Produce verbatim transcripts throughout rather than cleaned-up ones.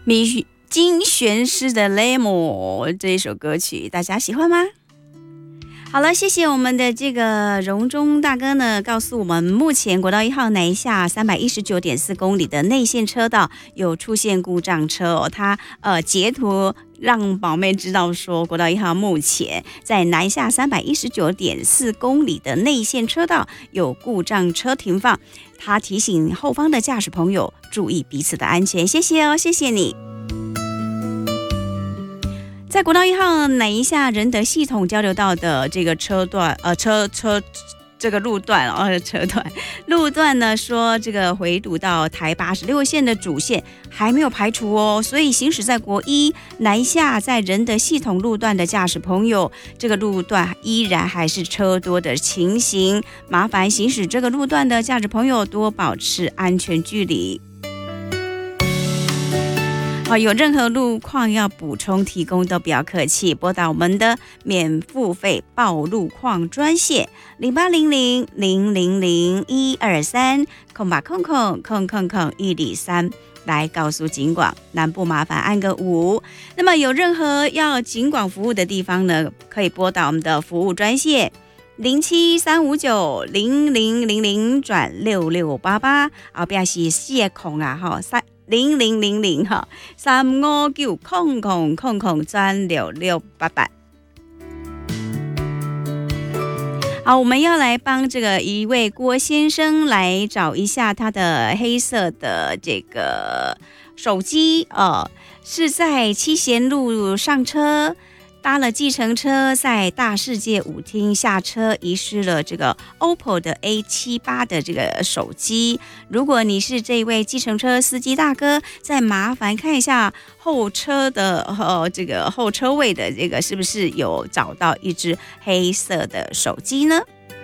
米津玄师的《Lemon》这一首歌曲，大家喜欢吗？好了，谢谢我们的这个荣中大哥呢，告诉我们目前国道一号南下三百一十九点四公里的内线车道有出现故障车哦，他呃截图让宝妹知道说，国道一号目前在南下三百一十九点四公里的内线车道有故障车停放，他提醒后方的驾驶朋友注意彼此的安全，谢谢哦，谢谢你。在国道一号南下仁德系统交流道的这个车段，呃，车车这个路段哦，车段路段呢，说这个回堵到台八十六线的主线还没有排除哦，所以行驶在国一南下在仁德系统路段的驾驶朋友，这个路段依然还是车多的情形，麻烦行驶这个路段的驾驶朋友多保持安全距离。好，有任何路况要补充提供都不要客气，拨打我们的免付费报路况专线零八零零零零零一二三空吧空空空空空一里三来告诉警广，南部麻烦按个五。那么有任何要警广服务的地方呢，可以拨打我们的服务专线零七三五九零零零零转六六八八，后边是四个空啊哈三。零零零零哈三五九空空空空转六六八八。好，我们要来帮这个一位郭先生来找一下他的黑色的这个手机哦，是在七贤路上车。搭了计程车，在大世界舞厅下车，遗失了这个 O P P O 的 A 七十八 的这个手机。如果你是这位计程车司机大哥，再麻烦看一下后车的呃这个后车位的这个是不是有找到一只黑色的手机呢？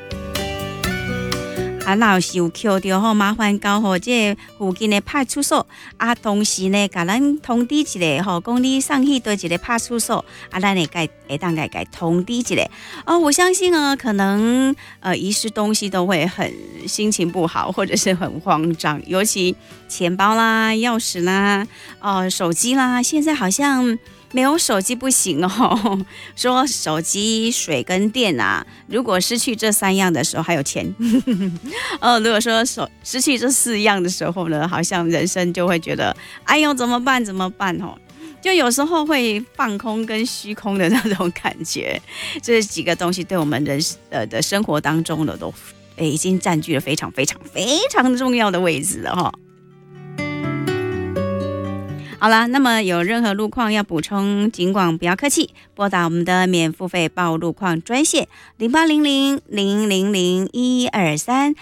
啊，若是有捡到吼，麻烦交互这附近的派出所啊，同时呢，甲咱通知一下吼，讲你送去对一个派出所啊，咱会该会当该该通知一下。哦，我相信啊，可能呃遗失东西都会很心情不好，或者是很慌张，尤其钱包啦、钥匙啦、哦手机啦，现在好像没有手机不行哦，说手机、水跟电啊，如果失去这三样的时候，还有钱，呃，如果说手失去这四样的时候呢，好像人生就会觉得，哎呦，怎么办？怎么办？哦，就有时候会放空跟虚空的那种感觉。这几个东西对我们人呃的生活当中的都，诶，已经占据了非常非常非常重要的位置了哈、哦。好了，那么有任何路况要补充，尽管不要客气，拨打我们的免付费报路况专线零八零零零零零一二三